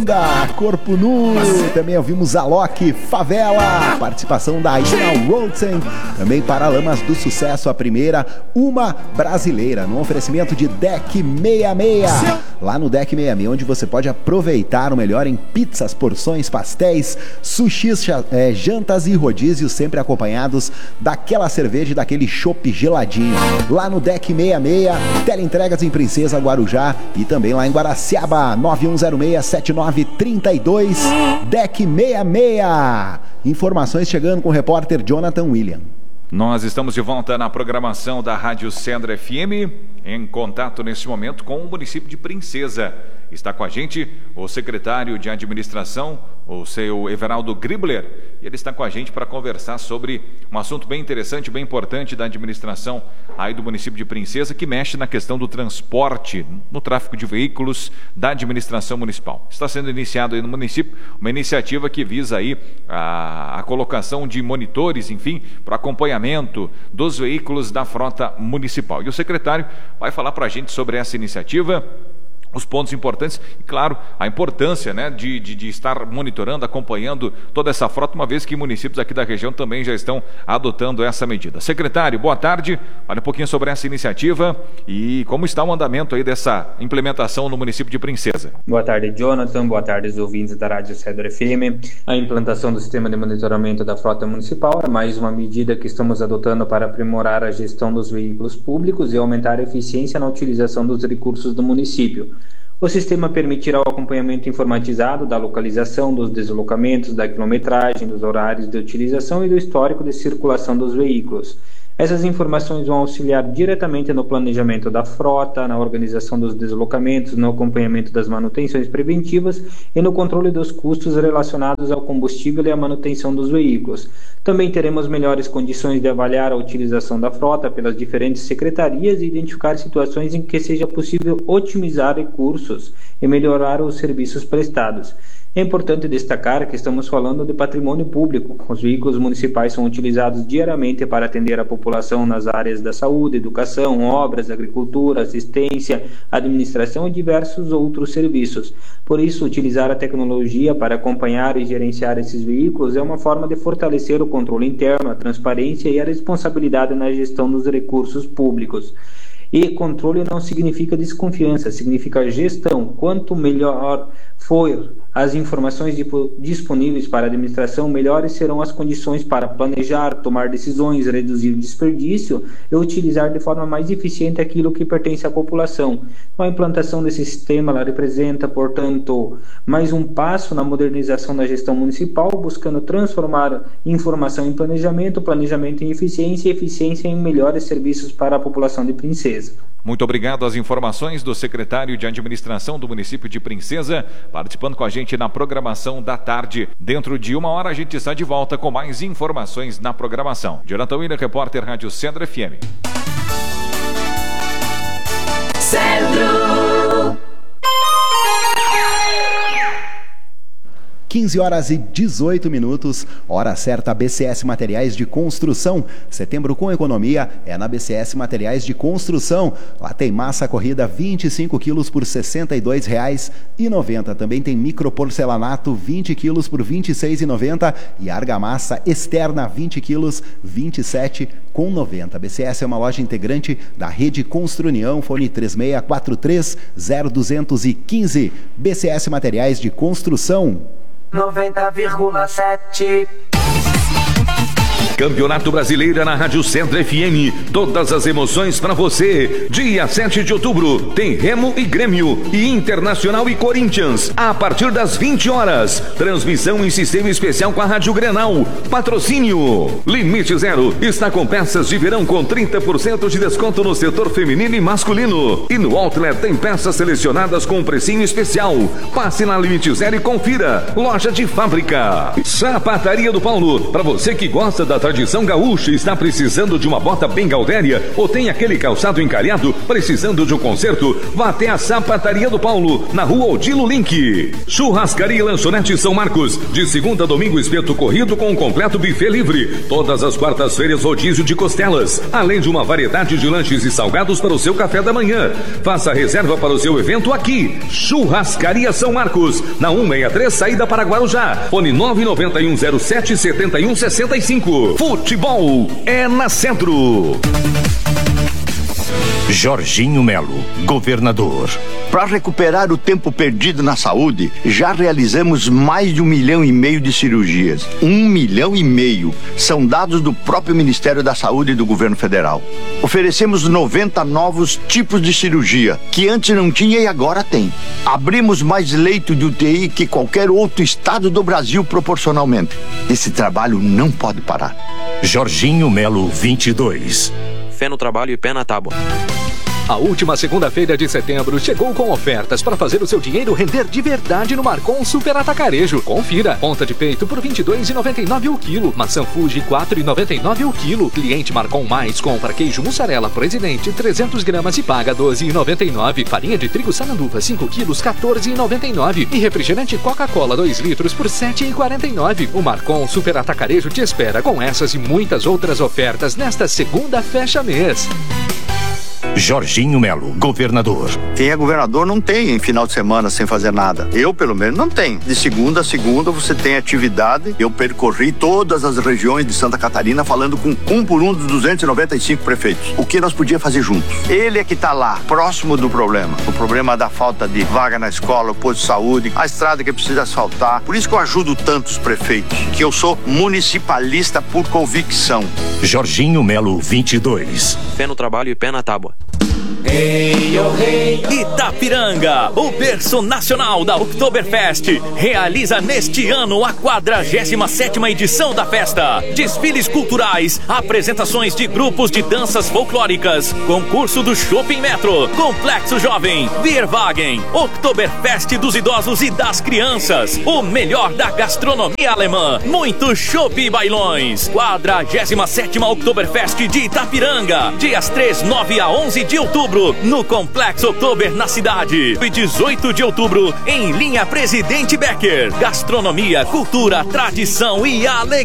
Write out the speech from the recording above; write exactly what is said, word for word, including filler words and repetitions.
Corpo Nu, também ouvimos Alok, Favela, participação da Ina Rosen, também Paralamas do Sucesso, a primeira, Uma Brasileira, no oferecimento de Deck sessenta e seis, lá no Deck sessenta e seis, onde você pode aproveitar o melhor em pizzas, porções, pastéis, sushis, é, jantas e rodízios, sempre acompanhados daquela cerveja e daquele chopp geladinho, lá no Deck sessenta e seis, teleentregas em Princesa, Guarujá e também lá em Guaraciaba, nove um zero seis, sete nove três dois, Deck sessenta e seis. Informações chegando com o repórter Jonathan William. Nós estamos de volta na programação da Rádio Cedro F M, em contato nesse momento com o município de Princesa. Está com a gente o secretário de administração, o seu Everaldo Gribler, e ele está com a gente para conversar sobre um assunto bem interessante, bem importante da administração aí do município de Princesa, que mexe na questão do transporte, no tráfego de veículos da administração municipal. Está sendo iniciado aí no município uma iniciativa que visa aí a, a colocação de monitores, enfim, para acompanhamento dos veículos da frota municipal. E o secretário vai falar para a gente sobre essa iniciativa, os pontos importantes e, claro, a importância, né, de, de, de estar monitorando, acompanhando toda essa frota, uma vez que municípios aqui da região também já estão adotando essa medida. Secretário, boa tarde. Fale um pouquinho sobre essa iniciativa e como está o andamento aí dessa implementação no município de Princesa. Boa tarde, Jonathan. Boa tarde, os ouvintes da Rádio Cedro F M. A implantação do sistema de monitoramento da frota municipal é mais uma medida que estamos adotando para aprimorar a gestão dos veículos públicos e aumentar a eficiência na utilização dos recursos do município. O sistema permitirá o acompanhamento informatizado da localização, dos deslocamentos, da quilometragem, dos horários de utilização e do histórico de circulação dos veículos. Essas informações vão auxiliar diretamente no planejamento da frota, na organização dos deslocamentos, no acompanhamento das manutenções preventivas e no controle dos custos relacionados ao combustível e à manutenção dos veículos. Também teremos melhores condições de avaliar a utilização da frota pelas diferentes secretarias e identificar situações em que seja possível otimizar recursos e melhorar os serviços prestados. É importante destacar que estamos falando de patrimônio público. Os veículos municipais são utilizados diariamente para atender a população nas áreas da saúde, educação, obras, agricultura, assistência, administração e diversos outros serviços. Por isso, utilizar a tecnologia para acompanhar e gerenciar esses veículos é uma forma de fortalecer o controle interno, a transparência e a responsabilidade na gestão dos recursos públicos. E controle não significa desconfiança, significa gestão. Quanto melhor for as informações disponíveis para a administração, melhores serão as condições para planejar, tomar decisões, reduzir desperdício e utilizar de forma mais eficiente aquilo que pertence à população. A implantação desse sistema ela representa, portanto, mais um passo na modernização da gestão municipal, buscando transformar informação em planejamento, planejamento em eficiência e eficiência em melhores serviços para a população de Princesa. Muito obrigado às informações do secretário de administração do município de Princesa, participando com a gente na programação da tarde. Dentro de uma hora a gente está de volta com mais informações na programação. Jonathan William, repórter Rádio Cedro F M. Cedro! quinze horas e dezoito minutos, hora certa, B C S Materiais de Construção. Setembro com economia é na B C S Materiais de Construção. Lá tem massa corrida vinte e cinco quilos por sessenta e dois reais e noventa. Também tem microporcelanato vinte quilos por vinte e seis reais e noventa e argamassa externa vinte quilos, vinte e sete reais e noventa. B C S é uma loja integrante da Rede Construnião, fone três seis quatro três zero dois um cinco. B C S Materiais de Construção. noventa vírgula sete. Campeonato Brasileiro na Rádio Cedro F M. Todas as emoções para você. Dia sete de outubro tem Remo e Grêmio e Internacional e Corinthians a partir das vinte horas. Transmissão em sistema especial com a Rádio Grenal. Patrocínio Limite Zero está com peças de verão com trinta por cento de desconto no setor feminino e masculino. E no Outlet tem peças selecionadas com um precinho especial. Passe na Limite Zero e confira. Loja de fábrica. Sapataria do Paulo. Para você que gosta da tradição tradição gaúcha, está precisando de uma bota bem Galdéria ou tem aquele calçado encalhado, precisando de um conserto? Vá até a Sapataria do Paulo, na rua Odilo Link. Churrascaria e Lanchonete São Marcos, de segunda a domingo espeto corrido com um completo buffet livre. Todas as quartas-feiras rodízio de costelas, além de uma variedade de lanches e salgados para o seu café da manhã. Faça reserva para o seu evento aqui. Churrascaria São Marcos, na cento e sessenta e três, saída para Guarujá. Fone nove nove um zero sete sete um seis cinco. Futebol é na Centro. Jorginho Melo, governador. Para recuperar o tempo perdido na saúde, já realizamos mais de um milhão e meio de cirurgias. Um milhão e meio. São dados do próprio Ministério da Saúde e do Governo Federal. Oferecemos noventa novos tipos de cirurgia, que antes não tinha e agora tem. Abrimos mais leito de U T I que qualquer outro estado do Brasil proporcionalmente. Esse trabalho não pode parar. Jorginho Melo, vinte e dois. Fé no trabalho e pé na tábua. A última segunda-feira de setembro chegou com ofertas para fazer o seu dinheiro render de verdade no Marcon Super Atacarejo. Confira. Ponta de peito por vinte e dois reais e noventa e nove centavos o quilo. Maçã Fuji quatro reais e noventa e nove centavos o quilo. Cliente Marcon Mais compra queijo mussarela Presidente trezentos gramas e paga doze reais e noventa e nove centavos. Farinha de trigo Sananduva cinco quilos quatorze reais e noventa e nove centavos. E refrigerante Coca-Cola dois litros por sete reais e quarenta e nove centavos. O Marcon Super Atacarejo te espera com essas e muitas outras ofertas nesta segunda fecha mês. Jorginho Melo, governador. Quem é governador não tem em final de semana sem fazer nada. Eu, pelo menos, não tenho. De segunda a segunda você tem atividade. Eu percorri todas as regiões de Santa Catarina falando com um por um dos duzentos e noventa e cinco prefeitos. O que nós podíamos fazer juntos? Ele é que está lá, próximo do problema. O problema da falta de vaga na escola, o posto de saúde, a estrada que precisa asfaltar. Por isso que eu ajudo tantos prefeitos, que eu sou municipalista por convicção. Jorginho Melo, vinte e dois. Fé no trabalho e pé na tábua. Hey, oh, hey. Itapiranga, o berço nacional da Oktoberfest, realiza neste ano a quadragésima sétima edição da festa. Desfiles culturais, apresentações de grupos de danças folclóricas, concurso do Shopping Metro, Complexo Jovem, Bierwagen, Oktoberfest dos idosos e das crianças, o melhor da gastronomia alemã, muito chopp e bailões. quadragésima sétima Oktoberfest de Itapiranga, dias três, nove a onze de outubro, no Complexo Oktober na cidade. E dezoito de outubro, em linha Presidente Becker. Gastronomia, cultura, tradição e alegria.